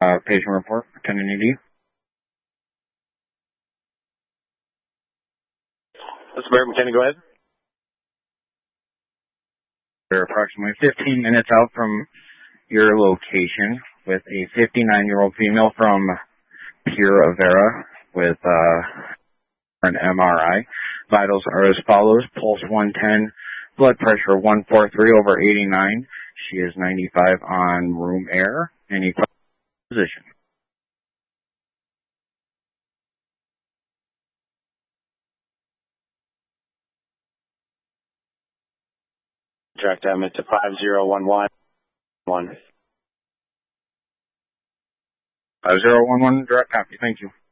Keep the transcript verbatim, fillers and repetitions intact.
Uh, patient report, attendant E D. This is Barrett McKenna, go ahead. They're approximately fifteen minutes out from your location with a fifty-nine-year-old female from Pure Avera with uh, an M R I. Vitals are as follows: pulse one ten, blood pressure one forty-three over eighty-nine. She is ninety-five on room air. Any position? Direct them to five zero one one one. five zero one one, direct copy. Thank you.